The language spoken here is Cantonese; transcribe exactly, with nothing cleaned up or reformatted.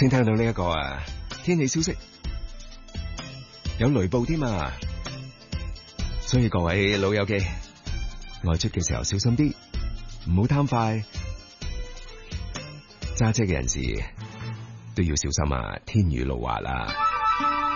先聽到呢一個啊天氣消息，有雷暴添啊！所以各位老友記，外出嘅時候小心啲，唔好貪快。揸車嘅人士都要小心啊！天雨路滑啦。